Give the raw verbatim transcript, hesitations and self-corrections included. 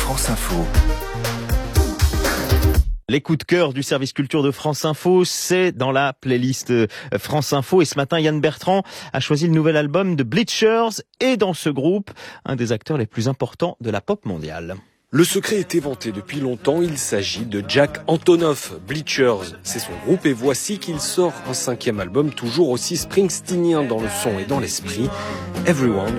France Info. Les coups de cœur du service culture de France Info, c'est dans la playlist France Info. Et ce matin, Yann Bertrand a choisi le nouvel album de Bleachers. Et dans ce groupe, un des acteurs les plus importants de la pop mondiale. Le secret est éventé depuis longtemps, il s'agit de Jack Antonoff. Bleachers, c'est son groupe et voici qu'il sort un cinquième album toujours aussi springsteenien dans le son et dans l'esprit. Everyone